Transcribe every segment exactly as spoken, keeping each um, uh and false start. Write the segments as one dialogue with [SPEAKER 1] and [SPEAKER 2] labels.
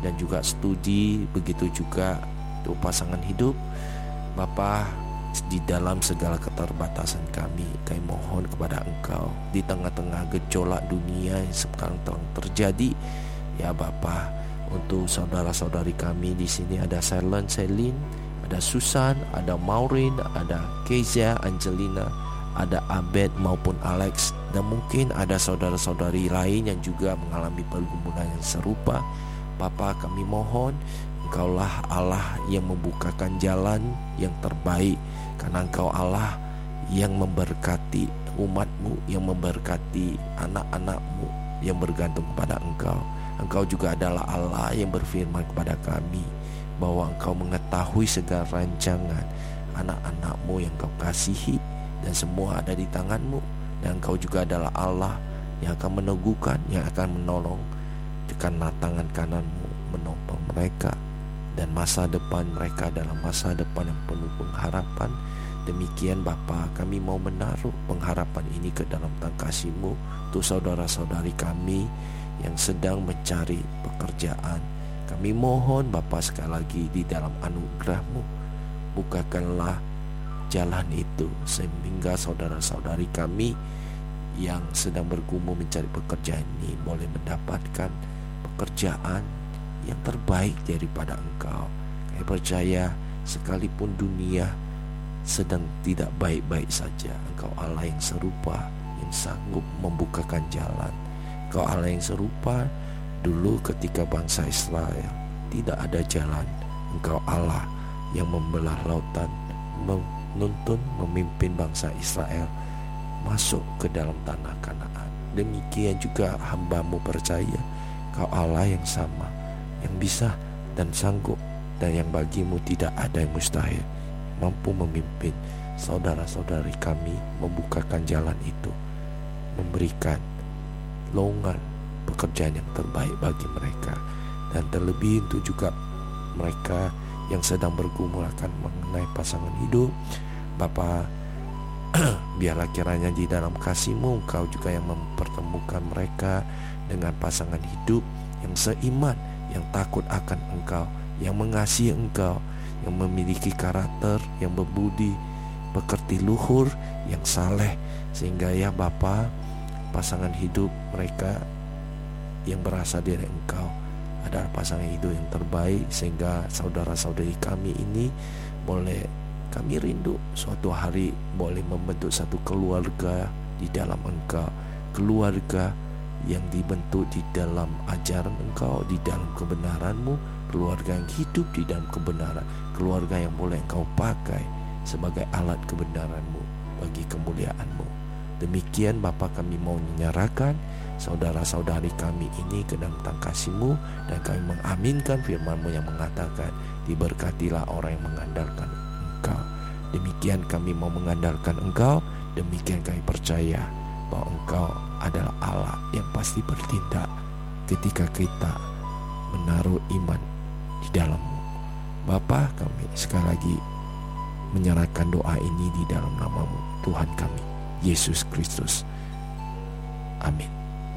[SPEAKER 1] dan juga studi, begitu juga untuk pasangan hidup. Bapa, di dalam segala keterbatasan kami, kami mohon kepada Engkau di tengah-tengah gejolak dunia yang sekarang telah terjadi, ya Bapa, untuk saudara-saudari kami di sini ada Silent, Celine, ada Susan, ada Maureen, ada Kezia, Angelina, ada Abed maupun Alex, dan mungkin ada saudara-saudari lain yang juga mengalami pergumulan yang serupa. Bapa, kami mohon Engkaulah Allah yang membukakan jalan yang terbaik, karena Engkau Allah yang memberkati umat-Mu, yang memberkati anak-anak-Mu yang bergantung kepada Engkau. Engkau juga adalah Allah yang berfirman kepada kami bahwa Engkau mengetahui segala rancangan anak-anak-Mu yang Engkau kasihi, dan semua ada di tangan-Mu. Dan Engkau juga adalah Allah yang akan meneguhkan, yang akan menolong, karena tangan kanan-Mu menopang mereka, dan masa depan mereka adalah masa depan yang penuh pengharapan. Demikian Bapa, kami mau menaruh pengharapan ini ke dalam tangan kasih-Mu untuk saudara-saudari kami yang sedang mencari pekerjaan. Kami mohon Bapa sekali lagi di dalam anugerah-Mu, bukakanlah jalan itu sehingga saudara-saudari kami yang sedang bergumul mencari pekerjaan ini boleh mendapatkan pekerjaan yang terbaik daripada Engkau. Kami percaya sekalipun dunia sedang tidak baik-baik saja, Engkau Allah yang serupa, yang sanggup membukakan jalan. Engkau Allah yang serupa dulu ketika bangsa Israel tidak ada jalan. Engkau Allah yang membelah lautan, menuntun, memimpin bangsa Israel masuk ke dalam tanah Kanaan. Demikian juga hamba-Mu percaya Engkau Allah yang sama, yang bisa dan sanggup, dan yang bagi-Mu tidak ada yang mustahil, mampu memimpin saudara-saudari kami membukakan jalan itu, memberikan lowongan pekerjaan yang terbaik bagi mereka. Dan terlebih untuk juga mereka yang sedang bergumul akan mengenai pasangan hidup, Bapa, biarlah kiranya di dalam kasih-Mu Engkau juga yang mempertemukan mereka dengan pasangan hidup yang seiman, yang takut akan Engkau, yang mengasihi Engkau, yang memiliki karakter yang berbudi pekerti luhur, yang saleh, sehingga ya Bapa, pasangan hidup mereka yang berasal dari Engkau adalah pasangan hidup yang terbaik, sehingga saudara-saudari kami ini boleh, kami rindu suatu hari boleh membentuk satu keluarga di dalam Engkau, keluarga yang dibentuk di dalam ajaran Engkau, di dalam kebenaran-Mu, keluarga yang hidup di dalam kebenaran, keluarga yang boleh Engkau pakai sebagai alat kebenaran-Mu bagi kemuliaan-Mu. Demikian Bapa, kami mau menyerahkan saudara-saudari kami ini ke dalam tangan kasih-Mu, dan kami mengaminkan firman-Mu yang mengatakan, diberkatilah orang yang mengandalkan Engkau. Demikian kami mau mengandalkan Engkau, demikian kami percaya bahwa Engkau adalah Allah yang pasti bertindak ketika kita menaruh iman di dalam-Mu. Bapa, kami sekali lagi menyerahkan doa ini di dalam nama-Mu, Tuhan kami Yesus Kristus. Amin.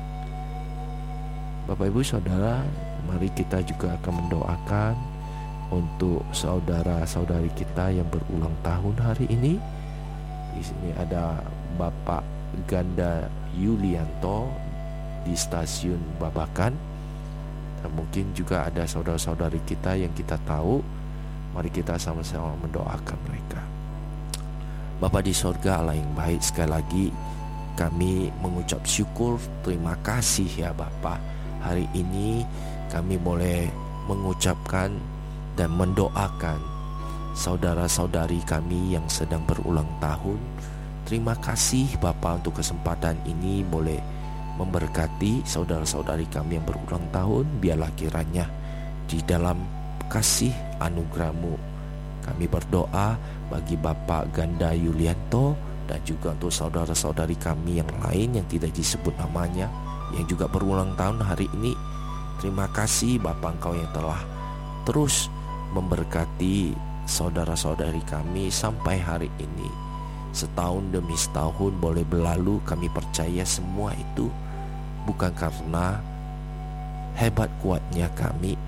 [SPEAKER 1] Bapak Ibu Saudara, mari kita juga akan mendoakan untuk saudara-saudari kita yang berulang tahun hari ini. Di sini ada Bapak Ganda Yulianto di stasiun Babakan, dan mungkin juga ada saudara-saudari kita yang kita tahu. Mari kita sama-sama mendoakan mereka. Bapa di sorga, Allah yang baik, sekali lagi kami mengucap syukur, terima kasih ya Bapa. Hari ini kami boleh mengucapkan dan mendoakan saudara-saudari kami yang sedang berulang tahun. Terima kasih Bapa untuk kesempatan ini boleh memberkati saudara-saudari kami yang berulang tahun. Biarlah kiranya di dalam kasih anugerah-Mu kami berdoa bagi Bapak Ganda Yulianto, dan juga untuk saudara-saudari kami yang lain yang tidak disebut namanya yang juga berulang tahun hari ini. Terima kasih Bapa, Engkau yang telah terus memberkati saudara-saudari kami sampai hari ini. Setahun demi setahun boleh berlalu, kami percaya semua itu bukan karena hebat kuatnya kami,